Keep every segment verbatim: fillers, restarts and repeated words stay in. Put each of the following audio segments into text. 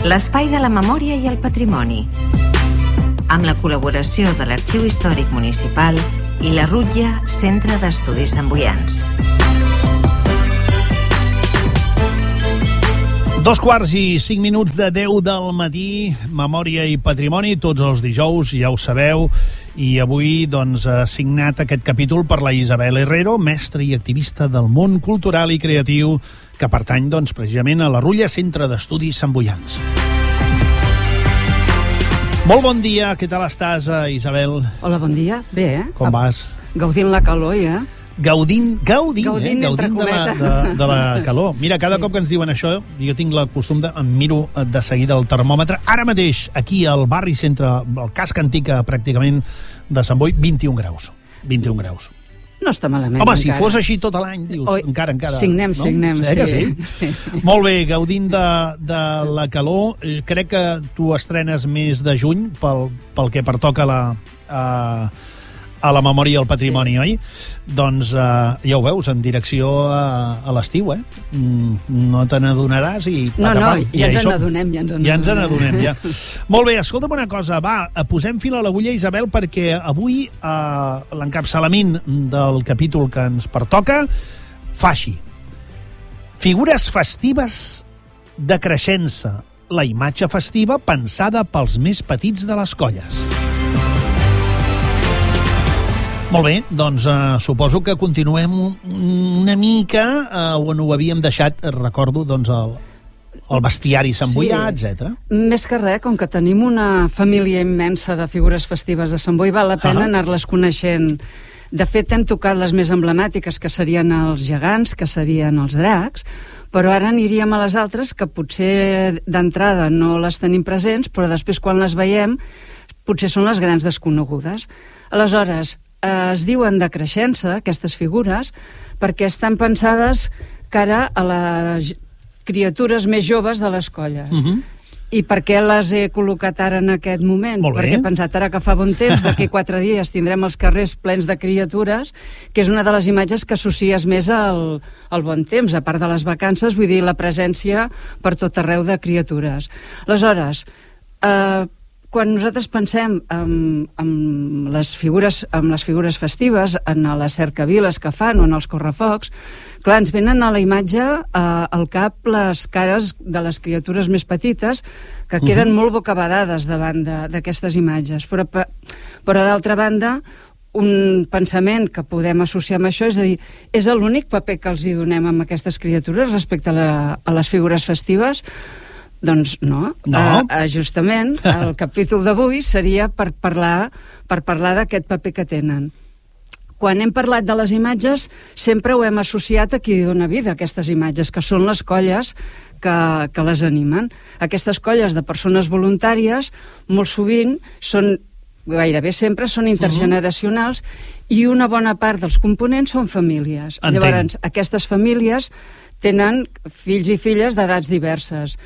l'espai de la memòria i el patrimoni, amb la col·laboració de l'Arxiu Històric Municipal i la Rutlla Centre d'Estudis Santboians. Dos quarts i cinc minuts de deu del matí, memòria i patrimoni, tots els dijous, ja ho sabeu, i avui doncs, ha signat aquest capítol per la Isabel Herrero, mestra i activista del món cultural i creatiu, que pertany doncs, precisament a la Rutlla Centre d'Estudis Santboians. Molt bon dia, què tal estàs, Isabel? Hola, bon dia. Bé, eh? Com vas? Gaudint la calor, ja. Gaudint, gaudint, gaudint, eh? gaudint de, la, de, de la calor. Mira, cada sí. cop que ens diuen això, jo tinc la costum de... Em miro de seguida el termòmetre. Ara mateix, aquí al barri centre, el casc antic pràcticament de Sant Boi, vint-i-un graus. vint-i-un graus. No està malament. Home, encara. si fos així tot l'any, dius, Oi, encara, encara... Signem, no? signem, sí. sí. sí. sí. Molt bé, gaudint de, de la calor. Crec que tu estrenes mes de juny pel, pel que pertoca a la... A, a la memòria i el patrimoni, sí. oi? Doncs uh, ja ho veus, en direcció a, a l'estiu, eh? Mm, no te n'adonaràs i... No, no, ja ens n'adonem, ja ens n'adonem. Ja ens n'adonem, ja. Molt bé, escolta'm una cosa, va, posem fil a l'agulla, Isabel, perquè avui uh, l'encapçalament del capítol que ens pertoca fa així. Figures festives de creixença, la imatge festiva pensada pels més petits de les colles. Molt bé, doncs uh, suposo que continuem una mica uh, on ho havíem deixat, recordo, doncs el, el bestiari santboià, sí. etcètera. Més que res, com que tenim una família immensa de figures festives de Sant Boi, val la pena uh-huh. anar-les coneixent. De fet, hem tocat les més emblemàtiques, que serien els gegants, que serien els dracs, però ara aniríem a les altres, que potser d'entrada no les tenim presents, però després quan les veiem potser són les grans desconegudes. Aleshores, es diuen de creixença, aquestes figures, perquè estan pensades cara a les criatures més joves de les colles. Uh-huh. I per què les he col·locat ara en aquest moment? Perquè he pensat ara que fa bon temps, d'aquí quatre dies tindrem els carrers plens de criatures, que és una de les imatges que associes més al, al bon temps, a part de les vacances, vull dir la presència per tot arreu de criatures. Aleshores, eh, quan nosaltres pensem en, en, les figures, en les figures festives, en les cercaviles que fan o en els correfocs, clar, ens venen a la imatge eh, al cap les cares de les criatures més petites que queden uh-huh. molt bocabadades davant d'aquestes imatges. Però, però d'altra banda, un pensament que podem associar amb això és a dir, és l'únic paper que els hi donem a aquestes criatures respecte a, la, a les figures festives? Doncs no, no. Uh, justament el capítol d'avui seria per parlar, per parlar d'aquest paper que tenen. Quan hem parlat de les imatges, sempre ho hem associat a qui dona vida a aquestes imatges, que són les colles que, que les animen. Aquestes colles de persones voluntàries, molt sovint, són, gairebé sempre, són intergeneracionals uh-huh. i una bona part dels components són famílies. Entenc. Llavors, aquestes famílies tenen fills i filles d'edats diverses.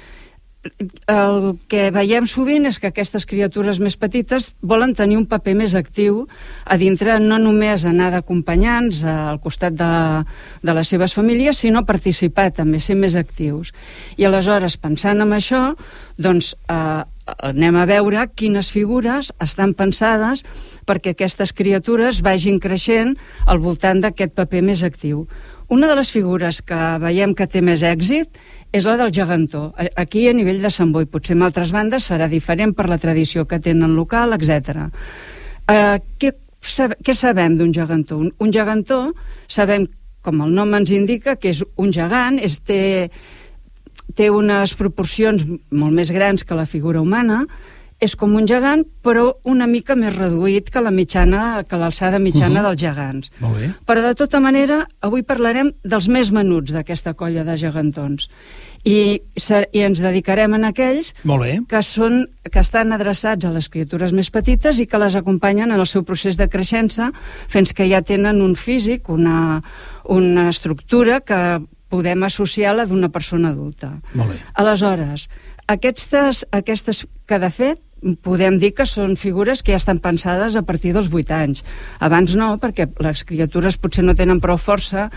El que veiem sovint és que aquestes criatures més petites volen tenir un paper més actiu a dintre, no només anar d'acompanyants al costat de, de les seves famílies, sinó participar també, ser més actius. I aleshores, pensant en això, doncs eh, anem a veure quines figures estan pensades perquè aquestes criatures vagin creixent al voltant d'aquest paper més actiu. Una de les figures que veiem que té més èxit és la del gegantó. Aquí, a nivell de Sant Boi, potser en altres bandes serà diferent per la tradició que tenen local, etcètera. Uh, què, què sabem d'un gegantó? Un, un gegantó, sabem, com el nom ens indica, que és un gegant, és, té, té unes proporcions molt més grans que la figura humana, és com un gegant, però una mica més reduït que la mitjana, que l'alçada mitjana uh-huh. dels gegants. Molt bé. Però de tota manera, avui parlarem dels més menuts d'aquesta colla de gegantons. I, i ens dedicarem a aquells que, són, que estan adreçats a les criatures més petites i que les acompanyen en el seu procés de creixença, fins que ja tenen un físic, una, una estructura que podem associar a la d'una persona adulta. Molt bé. Aleshores, aquestes, aquestes que de fet podem dir que són figures que ja estan pensades a partir dels vuit anys. Abans no, perquè les criatures potser no tenen prou força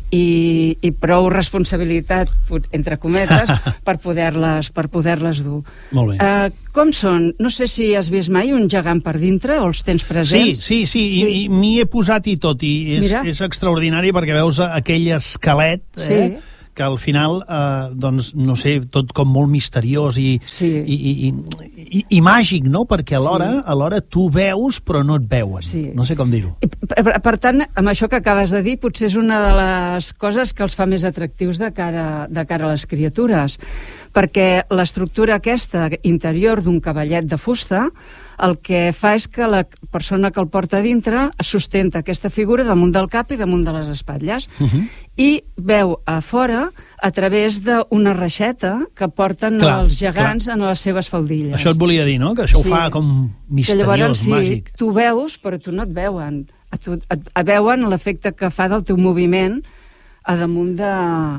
i, i prou responsabilitat, entre cometes, per poder-les per poder-les dur. Molt bé. Uh, com són? No sé si has vist mai un gegant per dintre o els tens presents. Sí, sí, sí, sí. I, i m'hi he posat i tot, i és, és extraordinari perquè veus aquell esquelet, eh? Sí. Que al final, eh, doncs, no sé, tot com molt misteriós i, sí. i, i, i, i, i màgic, no? Perquè alhora, sí. alhora tu veus però no et veuen. Sí. No sé com dir-ho. Per, per tant, amb això que acabes de dir, potser és una de les coses que els fa més atractius de cara, de cara a les criatures, perquè l'estructura aquesta interior d'un cavallet de fusta el que fa és que la persona que el porta a dintre sustenta aquesta figura damunt del cap i damunt de les espatlles. Uh-huh. I veu a fora a través d'una reixeta que porten clar, els gegants clar. En les seves faldilles. Això et volia dir, no? Que això sí. Ho fa com misteriós, que llavors, sí, màgic. Tu veus, però tu no et veuen. A tu et, et veuen l'efecte que fa del teu moviment a damunt de,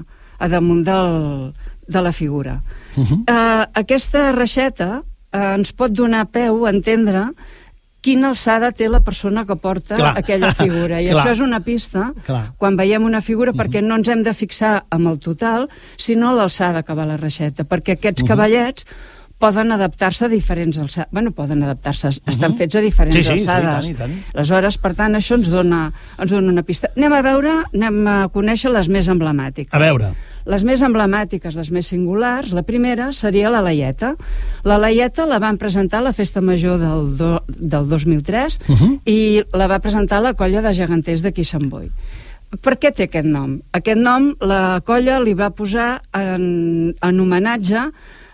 a damunt del, de la figura. Uh-huh. Uh, aquesta reixeta Uh, ens pot donar peu a entendre quina alçada té la persona que porta clar. Aquella figura. I això és una pista clar. Quan veiem una figura, uh-huh. perquè no ens hem de fixar amb el total, sinó l'alçada que va la reixeta, perquè aquests uh-huh. cavallets poden adaptar-se a diferents alçades. Bueno, poden adaptar-se, uh-huh. estan fets a diferents sí, sí, alçades. Sí, i tant, i tant. Aleshores, per tant, això ens dona, ens dona una pista. Anem a veure, anem a conèixer les més emblemàtiques. A veure. Les més emblemàtiques, les més singulars, la primera seria la Laieta. La Laieta la van presentar a la Festa Major del, do, del dos mil tres uh-huh. i la va presentar la colla de geganters d'aquí Sant Boi. Per què té aquest nom? Aquest nom la colla li va posar en, en homenatge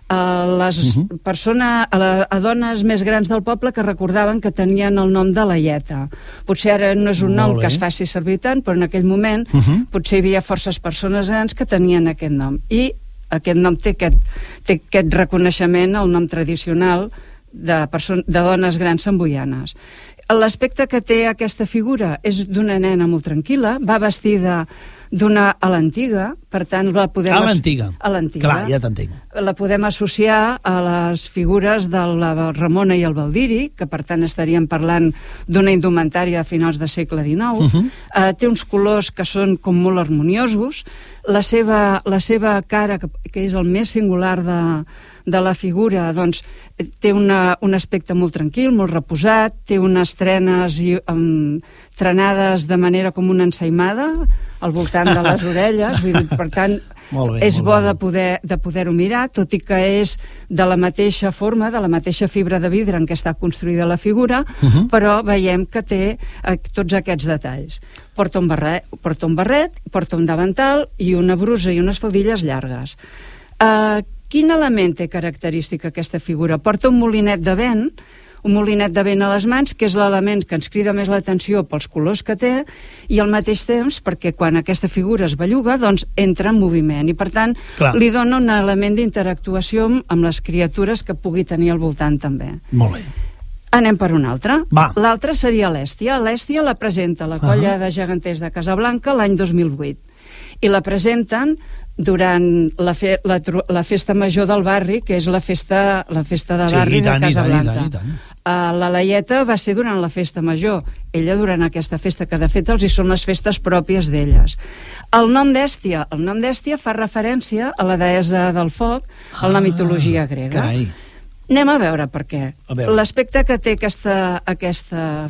a les uh-huh. persones, a, la, a dones més grans del poble que recordaven que tenien el nom de Laieta. Potser ara no és un nom que es faci servir tant, però en aquell moment uh-huh. potser hi havia forces persones grans que tenien aquest nom. I aquest nom té aquest, té aquest reconeixement al nom tradicional de, de dones grans samboianes. L'aspecte que té aquesta figura és d'una nena molt tranquil·la, va vestida d'una a l'antiga, per tant la podem... A l'antiga. A l'antiga. Clar, ja t'entenc. La podem associar a les figures de la Ramona i el Baldiri, que per tant estaríem parlant d'una indumentària de finals del segle dinou. Uh-huh. Uh, té uns colors que són com molt harmoniosos. La seva, la seva cara, que, que és el més singular de, de la figura, doncs té una, un aspecte molt tranquil, molt reposat, té unes trenes i um, trenades de manera com una ensaïmada al voltant de les orelles, vull dir, per tant bé, és bo bé. de poder de poder-ho mirar, tot i que és de la mateixa forma, de la mateixa fibra de vidre en què està construïda la figura, uh-huh. però veiem que té eh, tots aquests detalls. Porta un barret, porta un barret, porta un davantal i una brusa i unes faldilles llargues. Eh, quin element té característica aquesta figura? Porta un molinet de vent, un molinet de vent a les mans, que és l'element que ens crida més l'atenció pels colors que té, i al mateix temps, perquè quan aquesta figura es belluga, doncs entra en moviment, i per tant Clar. Li dona un element d'interactuació amb les criatures que pugui tenir al voltant també. Molt bé. Anem per una altra. Va. L'altra seria l'Èstia. L'Èstia la presenta la colla uh-huh. de geganters de Casablanca l'any dos mil vuit, i la presenten durant la, fe, la, la festa major del barri, que és la festa, la festa de barri sí, tant, de Casablanca. I tant, i tant, i tant. Uh, la Laieta va ser durant la festa major, ella durant aquesta festa, que de fet els hi són les festes pròpies d'elles. El nom d'Èstia, el nom d'Èstia fa referència a la deessa del foc ah, en la mitologia grega. Carai. Anem a veure per què. L'aspecte que té aquesta, aquesta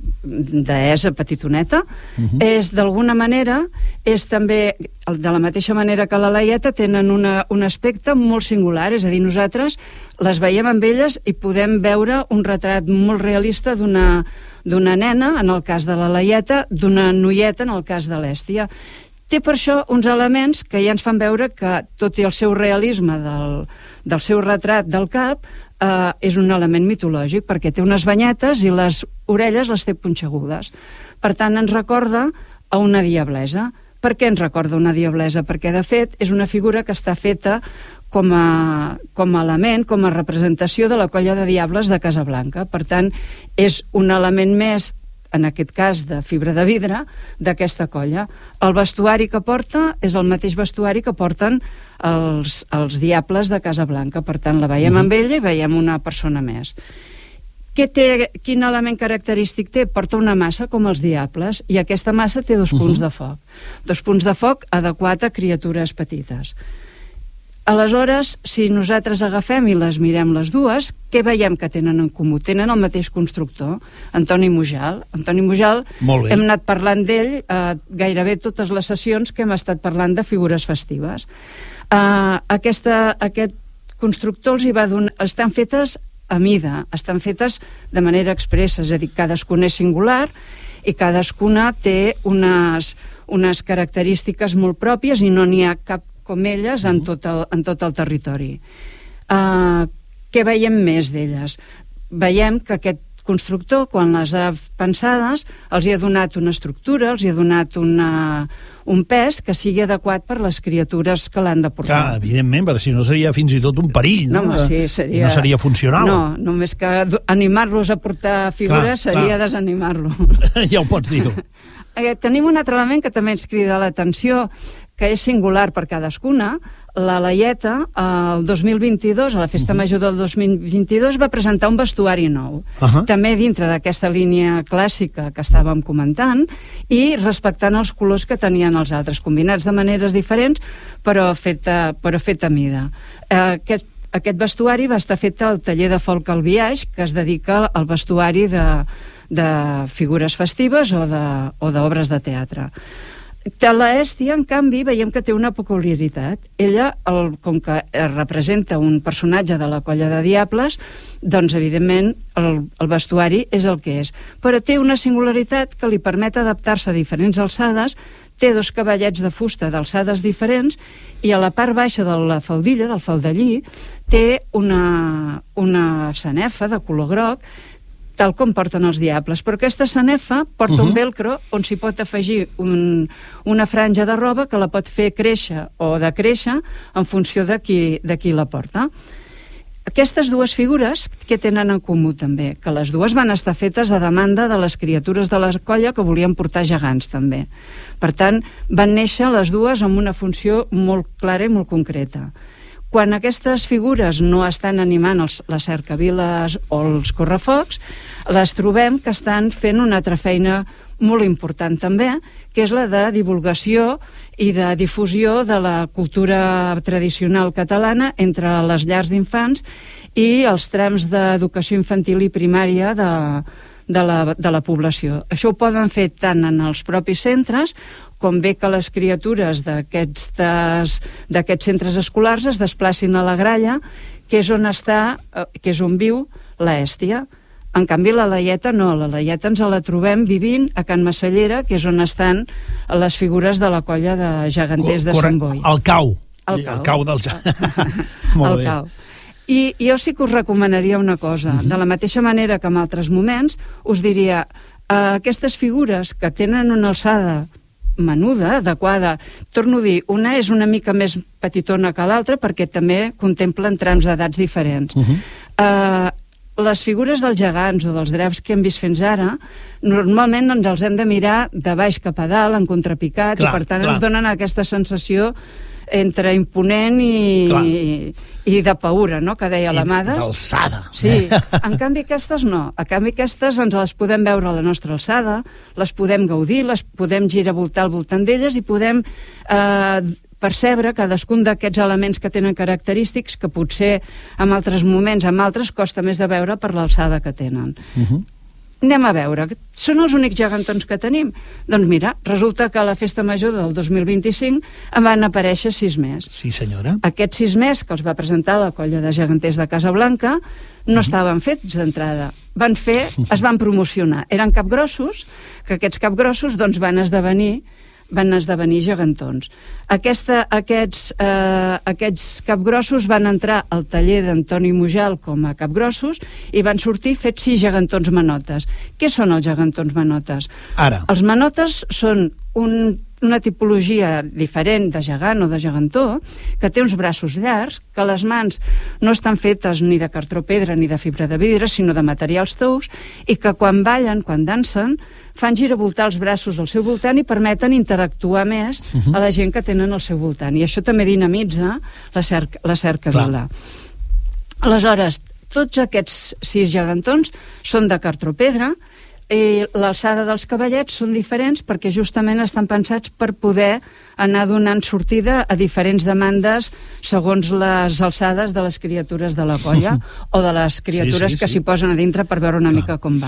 deessa petitoneta uh-huh. és d'alguna manera és també, de la mateixa manera que la Laieta, tenen una, un aspecte molt singular, és a dir, nosaltres les veiem amb elles i podem veure un retrat molt realista d'una d'una nena, en el cas de la Laieta, d'una noieta, en el cas de l'Èstia. Té per això uns elements que ja ens fan veure que, tot i el seu realisme del, del seu retrat del cap, eh, és un element mitològic, perquè té unes banyetes i les orelles les té punxegudes. Per tant, ens recorda a una diablesa. Per què ens recorda una diablesa? Perquè, de fet, és una figura que està feta com a, com a element, com a representació de la colla de diables de Casablanca. Per tant, és un element més, en aquest cas de fibra de vidre, d'aquesta colla. El vestuari que porta és el mateix vestuari que porten els, els diables de Casablanca. Per tant, la veiem uh-huh. amb ella i veiem una persona més. Què té, quin element característic té? Porta una massa com els diables, i aquesta massa té dos punts uh-huh. de foc. Dos punts de foc adequat a criatures petites. Aleshores, si nosaltres agafem i les mirem les dues, què veiem que tenen en comú? Tenen el mateix constructor, Antoni Mujal. Antoni Mujal, hem anat parlant d'ell eh, gairebé totes les sessions que hem estat parlant de figures festives. Eh, aquesta, aquest constructor els hi va donar... Estan fetes a mida, estan fetes de manera expressa, és a dir, cadascuna és singular i cadascuna té unes, unes característiques molt pròpies i no n'hi ha cap com elles en tot el, en tot el territori. Uh, què veiem més d'elles? Veiem que aquest constructor, quan les ha pensades, els hi ha donat una estructura, els hi ha donat una, un pes que sigui adequat per les criatures que l'han de portar. Clar, evidentment, perquè si no seria fins i tot un perill, no? No, sí, seria... no seria funcional. No, només que animar-los a portar figures clar, seria clar. Desanimar-lo. Ja ho pots dir. Eh, tenim un altre element que també ens crida l'atenció, que és singular per cadascuna. La Laieta, el dos mil vint-i-dos, a la Festa uh-huh. Major del dos mil vint-i-dos, va presentar un vestuari nou. Uh-huh. També dintre d'aquesta línia clàssica que estàvem comentant, i respectant els colors que tenien els altres, combinats de maneres diferents, però fet a, però fet a mida. Eh, aquest, aquest vestuari va estar fet al taller de Folk al Biaix, que es dedica al vestuari de, de figures festives o d'obres de, de teatre. La Hèstia, en canvi, veiem que té una peculiaritat. Ella, el, com que representa un personatge de la colla de diables, doncs, evidentment, el, el vestuari és el que és. Però té una singularitat que li permet adaptar-se a diferents alçades, té dos cavallets de fusta d'alçades diferents, i a la part baixa de la faldilla, del faldellí, té una, una sanefa de color groc, tal com porten els diables, però aquesta sanefa porta uh-huh. un velcro on s'hi pot afegir un, una franja de roba que la pot fer créixer o decréixer en funció de qui, de qui la porta. Aquestes dues figures que tenen en comú també, que les dues van estar fetes a demanda de les criatures de la colla que volien portar gegants també. Per tant, van néixer les dues amb una funció molt clara i molt concreta. Quan aquestes figures no estan animant els, les cercaviles o els correfocs, les trobem que estan fent una altra feina molt important també, que és la de divulgació i de difusió de la cultura tradicional catalana entre les llars d'infants i els trams d'educació infantil i primària de, de, la, de la població. Això ho poden fer tant en els propis centres com bé que les criatures d'aquests centres escolars es desplacin a la gralla, que és on està, que és on viu la Hèstia. En canvi, la Laieta no, la Laieta ens la trobem vivint a Can Massallera, que és on estan les figures de la colla de geganters de Sant Boi. El cau. El cau. El cau del... Molt bé. Cau. I jo sí que us recomanaria una cosa. Uh-huh. De la mateixa manera que en altres moments, us diria, eh, aquestes figures que tenen una alçada menuda, adequada. Torno a dir, una és una mica més petitona que l'altra perquè també contemplen trams d'edats diferents. Uh-huh. uh, les figures dels gegants o dels dracs que hem vist fins ara, normalment ens els hem de mirar de baix cap a dalt, en contrapicat, clar, i per tant clar. Ens donen aquesta sensació entre imponent i, i, i de paura, no?, que deia l'Amades. D'alçada. Sí, en canvi aquestes no. A canvi aquestes ens les podem veure a la nostra alçada, les podem gaudir, les podem giravoltar al voltant d'elles i podem eh, percebre cadascun d'aquests elements que tenen característics que potser en altres moments, en altres, costa més de veure per l'alçada que tenen. Uh-huh. Anem a veure, són els únics gegantons que tenim? Doncs mira, resulta que a la Festa Major del dos mil vint-i-cinc en van aparèixer sis més. Sí, senyora. Aquests sis més que els va presentar la colla de geganters de Casablanca no estaven fets d'entrada. Van fer, es van promocionar. Eren capgrossos, que aquests capgrossos doncs, van esdevenir van esdevenir gegantons. Aquesta, aquests, eh, aquests capgrossos van entrar al taller d'Antoni Mujal com a capgrossos i van sortir fets sis gegantons manotes. Què són els gegantons manotes? Ara. Els manotes són un, una tipologia diferent de gegant o de gegantó que té uns braços llargs, que les mans no estan fetes ni de cartró pedra ni de fibra de vidre, sinó de materials tous, i que quan ballen, quan dansen, fan giravoltar els braços al seu voltant i permeten interactuar més uh-huh. a la gent que tenen al seu voltant. I això també dinamitza la, cerca, la cercavila. Aleshores, tots aquests sis gegantons són de cartropedra, i l'alçada dels cavallets són diferents perquè justament estan pensats per poder anar donant sortida a diferents demandes segons les alçades de les criatures de la colla o de les criatures sí, sí, que s'hi sí. posen a dintre per veure una Clar. mica com va.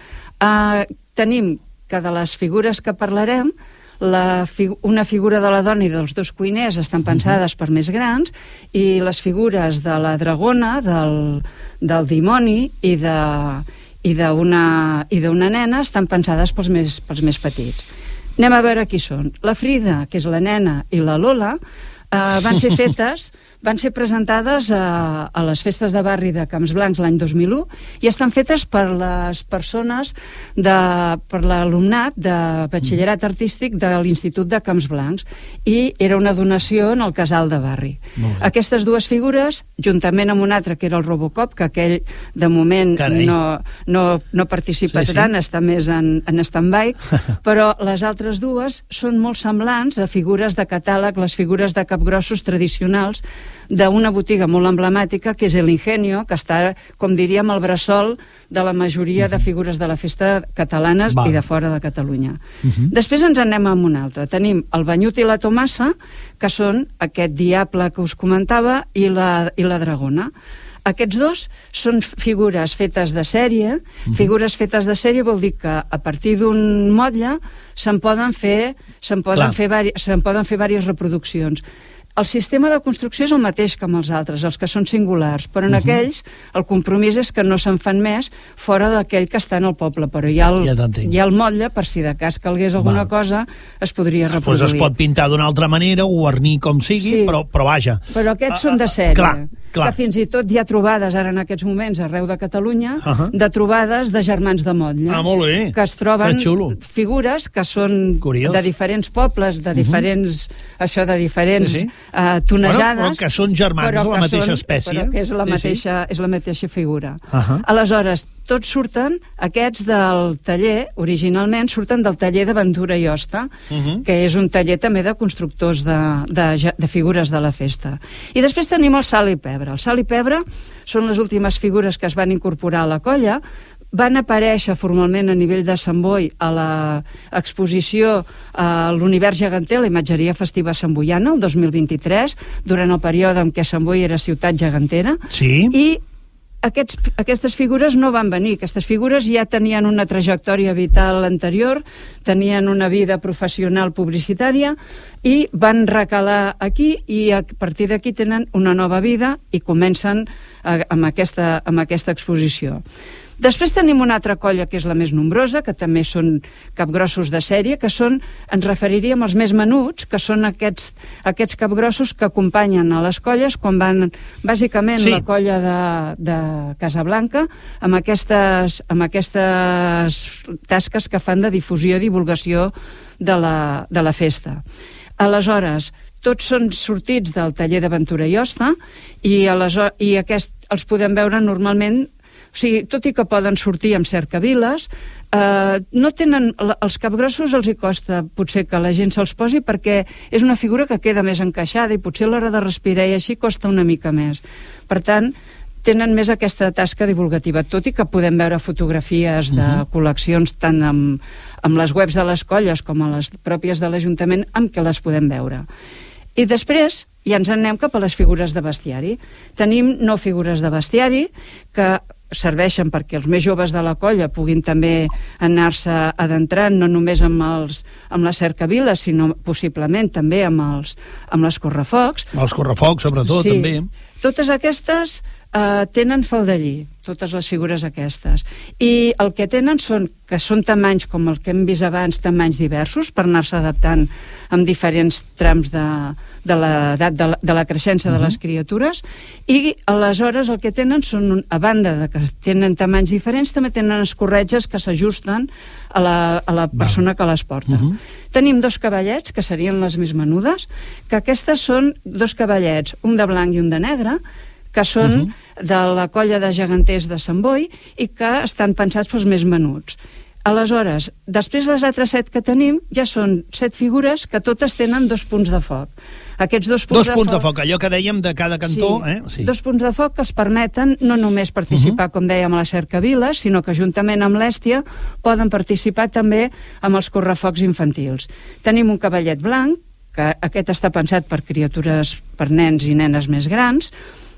Uh, tenim que de les figures que parlarem, la fi una figura de la dona i dels dos cuiners estan pensades uh -huh. per més grans, i les figures de la dragona, del, del dimoni i de... i d'una i d'una nena estan pensades pels més, pels més petits. Anem a veure qui són. La Frida, que és la nena, i la Lola eh, van ser fetes, van ser presentades a, a les festes de barri de Camps Blancs l'any dos mil u i estan fetes per les persones, de, per l'alumnat de batxillerat artístic de l'Institut de Camps Blancs, i era una donació en el casal de barri. Aquestes dues figures, juntament amb una altra que era el Robocop, que aquell de moment no, no, no participa sí, tant, sí. està més en, en stand-by, però les altres dues són molt semblants a figures de catàleg, les figures de capgrossos tradicionals d'una botiga molt emblemàtica que és El Ingenio, que està, com diríem, al bressol de la majoria de figures de la festa catalanes Va. i de fora de Catalunya. Uh -huh. Després ens anem amb una altra. Tenim el Banyut i la Tomassa, que són aquest diable que us comentava, i la, i la dragona. Aquests dos són figures fetes de sèrie. Uh-huh. Figures fetes de sèrie vol dir que a partir d'un motlle se'n poden fer se'n poden, fer se'n poden fer diverses reproduccions. El sistema de construcció és el mateix que amb els altres, els que són singulars, però en uh-huh. aquells el compromís és que no se'n fan més fora d'aquell que està en el poble, però hi ha el, ja hi ha el motlle per si de cas calgués alguna Va. cosa es podria reproduir. Pues es pot pintar d'una altra manera, guarnir com sigui, sí. però, però vaja. Però aquests uh, són de sèrie. Clar. Clar. Que fins i tot hi ha trobades ara en aquests moments arreu de Catalunya uh -huh. de trobades de germans de motlle. Ah, molt bé. Que es troben figures que són Curiós. de diferents pobles, de diferents, uh -huh. això de diferents sí, sí. Uh, tonejades. Bueno, però que són germans de la mateixa són, espècie. Però que és la, sí, mateixa, sí. és la mateixa figura. Uh -huh. Aleshores, tots surten, aquests del taller, originalment surten del taller d'Aventura i Hosta, uh -huh. que és un taller també de constructors de, de, de figures de la festa. I després tenim el Sal i Pebre. El Sal i Pebre són les últimes figures que es van incorporar a la colla, van aparèixer formalment a nivell de Sant Boi a l'exposició a l'Univers Geganter, la imatgeria festiva santboiana, el dos mil vint-i-tres, durant el període en què Sant Boi era ciutat gegantera, sí. i Aquests, aquestes figures no van venir. Aquestes figures ja tenien una trajectòria vital anterior, tenien una vida professional publicitària i van recalar aquí, i a partir d'aquí tenen una nova vida i comencen a, amb, aquesta, amb aquesta exposició. Després tenim una altra colla que és la més nombrosa, que també són capgrossos de sèrie, que són, ens referiríem als més menuts, que són aquests, aquests capgrossos que acompanyen a les colles quan van, bàsicament, sí. la colla de, de Casablanca, amb aquestes, amb aquestes tasques que fan de difusió i divulgació de la, de la festa. Aleshores, tots són sortits del taller d'Aventura i Hosta, i, i aquest, els podem veure normalment. O sigui, tot i que poden sortir amb cercaviles, eh, no tenen, els capgrossos els hi costa potser que la gent se'ls posi perquè és una figura que queda més encaixada i potser a l'hora de respirar i així costa una mica més. Per tant, tenen més aquesta tasca divulgativa, tot i que podem veure fotografies de uh-huh. col·leccions tant amb, amb les webs de les colles com a les pròpies de l'Ajuntament amb què les podem veure. I després ja ens anem cap a les figures de bestiari. Tenim no figures de bestiari que serveixen perquè els més joves de la colla puguin també anar-se adentrant no només amb, els, amb la cercavila, sinó possiblement també amb, els, amb les correfocs. Els correfocs, sobretot, sí. també. Totes aquestes eh, tenen faldellí, totes les figures aquestes. I el que tenen són, que són tamanys, com el que hem vist abans, tamanys diversos, per anar-se adaptant amb diferents trams de, de l'edat de, la, de la creixença uh-huh. de les criatures, i aleshores el que tenen són, a banda de que tenen tamanys diferents, també tenen escorretges que s'ajusten a la, a la persona que les porta. Uh-huh. Tenim dos cavallets, que serien les més menudes, que aquestes són dos cavallets, un de blanc i un de negre, que són uh-huh. de la colla de geganters de Sant Boi i que estan pensats pels més menuts. Aleshores, després les altres set que tenim ja són set figures que totes tenen dos punts de foc. Aquests dos punts, dos de, punts foc, de foc, allò que dèiem de cada cantó. Sí, eh? Sí. Dos punts de foc que els permeten no només participar, uh -huh. com dèiem, a la cercaviles, sinó que juntament amb l'Èstia poden participar també amb els correfocs infantils. Tenim un cavallet blanc, que aquest està pensat per criatures, per nens i nenes més grans.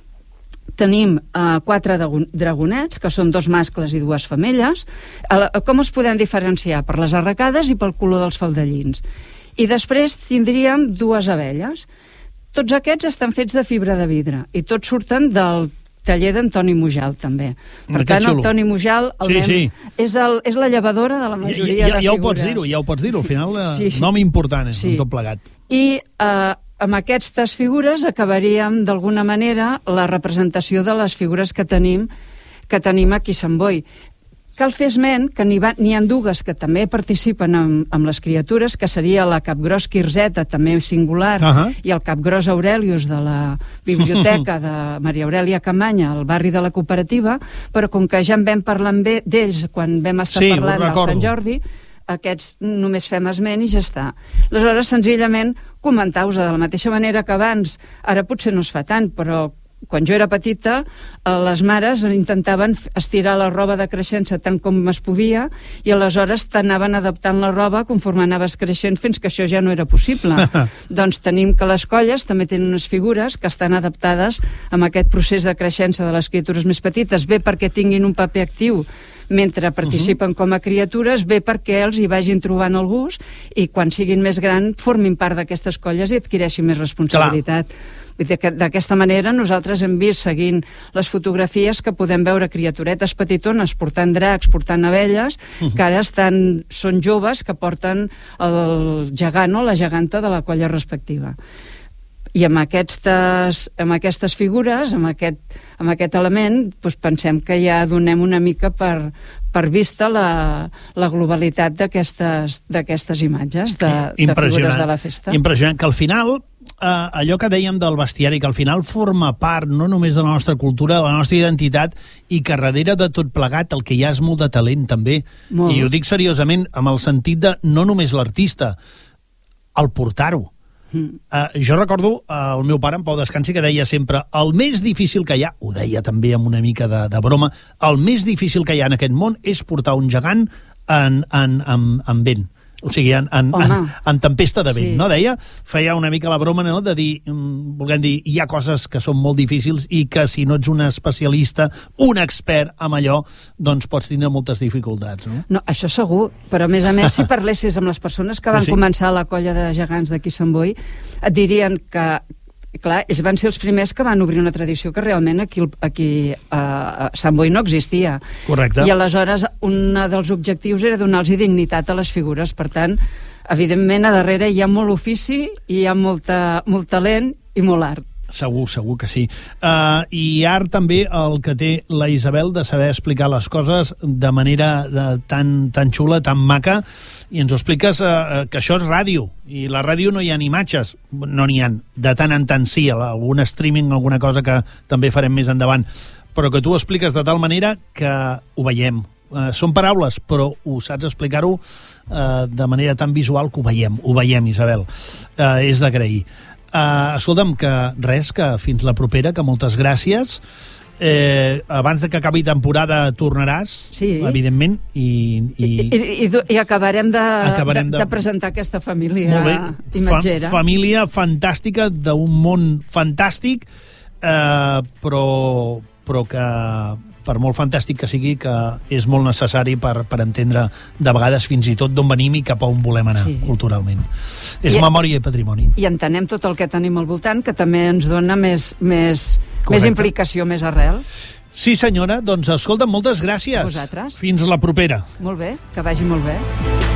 Tenim uh, quatre dragonets, que són dos mascles i dues femelles. Uh, com els podem diferenciar? Per les arracades i pel color dels faldellins. I després tindríem dues abelles. Tots aquests estan fets de fibra de vidre i tots surten del taller d'Antoni Mujal, també. Per tant, el Toni Mujal el sí, nen, sí. És, el, és la llevadora de la majoria ja, ja, de ja figures. Ho pots dir-ho, ja ho pots dir-ho. Al final, sí. nom important és sí. tot plegat. I eh, amb aquestes figures acabaríem, d'alguna manera, la representació de les figures que tenim que tenim aquí a Sant Boi. Cal fer esment que n'hi ha dues que també participen amb, amb les criatures, que seria la capgros Quirzeta, també singular, uh -huh. i el capgros Aurelius de la biblioteca de Maria Aurèlia Camanya, al barri de la Cooperativa, però com que ja en vam parlar amb d'ells quan vam estar sí, parlant del Sant Jordi, aquests només fem esment i ja està. Aleshores, senzillament, comentar-vos de la mateixa manera que abans, ara potser no es fa tant, però quan jo era petita, les mares intentaven estirar la roba de creixença tant com es podia i aleshores t'anaven adaptant la roba conforme anaves creixent fins que això ja no era possible. Doncs tenim que les colles també tenen unes figures que estan adaptades a aquest procés de creixença de les criatures més petites, bé perquè tinguin un paper actiu mentre participen uh -huh. com a criatures, bé perquè els hi vagin trobant el gust i quan siguin més grans formin part d'aquestes colles i adquireixin més responsabilitat. Clar. D'aquesta manera nosaltres hem vist, seguint les fotografies, que podem veure criaturetes petitones portant dracs, portant abelles, uh-huh. que ara estan, són joves que porten el gegant o la geganta de la colla respectiva. I amb aquestes, amb aquestes figures, amb aquest, amb aquest element, doncs pensem que ja donem una mica per, per vista la, la globalitat d'aquestes d'aquestes imatges de, de figures de la festa. Impressionant, que al final Uh, allò que dèiem del bestiari, que al final forma part no només de la nostra cultura, de la nostra identitat, i que darrere de tot plegat el que hi ha és molt de talent també, molt. I ho dic seriosament amb el sentit de no només l'artista, el portar-ho. Mm. Uh, jo recordo uh, el meu pare, en Pau Descansi, que deia sempre el més difícil que hi ha, ho deia també amb una mica de, de broma, el més difícil que hi ha en aquest món és portar un gegant en, en, en, en vent. O sigui, en, en, en, en tempesta de vent, sí. no? Deia, feia una mica la broma, no?, de dir, volguem dir, hi ha coses que són molt difícils i que si no ets un especialista, un expert amb allò, doncs pots tindre moltes dificultats, no? No, això segur, però a més a més, si parlessis amb les persones que van sí. començar la colla de gegants d'aquí Sant Boi, et dirien que clar, ells van ser els primers que van obrir una tradició que realment aquí, aquí a Sant Boi no existia. Correcte. I aleshores un dels objectius era donar-los dignitat a les figures. Per tant, evidentment, a darrere hi ha molt ofici, hi ha molta, molt talent i molt art. Segur, segur que sí. Uh, I art també el que té la Isabel de saber explicar les coses de manera de, tan, tan xula, tan maca, i ens ho expliques uh, que això és ràdio, i la ràdio no hi ha imatges, no n'hi ha, de tant en tant sí, algun streaming, alguna cosa que també farem més endavant, però que tu ho expliques de tal manera que ho veiem. Uh, són paraules, però ho saps explicar-ho uh, de manera tan visual que ho veiem, ho veiem, Isabel. Uh, és d'agrair. Uh, escolta'm, que res, que fins la propera, que moltes gràcies. Eh, abans de que acabi temporada tornaràs, sí. evidentment, i... I, I, i, i acabarem, de, acabarem de, de, de presentar aquesta família imatgera. Fa, família fantàstica, d'un món fantàstic, eh, però, però que... per molt fantàstic que sigui, que és molt necessari per, per entendre de vegades fins i tot d'on venim i cap a on volem anar sí. culturalment. És I, memòria i patrimoni. I entenem tot el que tenim al voltant, que també ens dona més, més, més implicació, més arrel. Sí, senyora. Doncs escolta, moltes gràcies. A vosaltres. Fins la propera. Molt bé, que vagi molt bé.